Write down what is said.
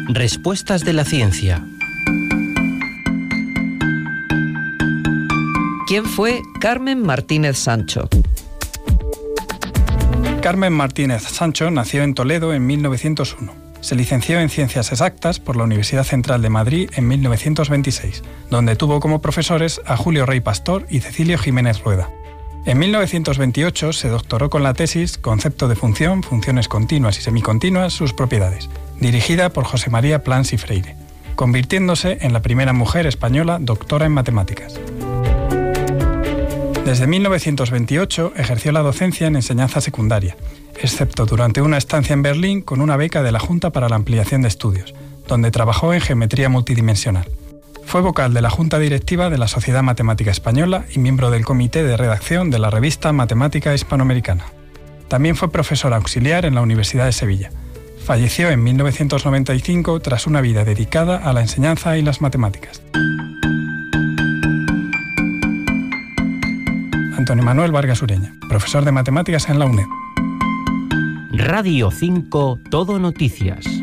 Respuestas de la ciencia. ¿Quién fue Carmen Martínez Sancho? Carmen Martínez Sancho nació en Toledo en 1901. Se licenció en Ciencias Exactas por la Universidad Central de Madrid en 1926, donde tuvo como profesores a Julio Rey Pastor y Cecilio Jiménez Rueda. En 1928 se doctoró con la tesis Concepto de función, funciones continuas y semicontinuas, sus propiedades, dirigida por José María Plans y Freire, convirtiéndose en la primera mujer española doctora en matemáticas. Desde 1928 ejerció la docencia en enseñanza secundaria, excepto durante una estancia en Berlín con una beca de la Junta para la Ampliación de Estudios, donde trabajó en geometría multidimensional. Fue vocal de la Junta Directiva de la Sociedad Matemática Española y miembro del comité de redacción de la revista Matemática Hispanoamericana. También fue profesora auxiliar en la Universidad de Sevilla. Falleció en 1995 tras una vida dedicada a la enseñanza y las matemáticas. Antonio Manuel Vargas Ureña, profesor de matemáticas en la UNED. Radio 5 Todo Noticias.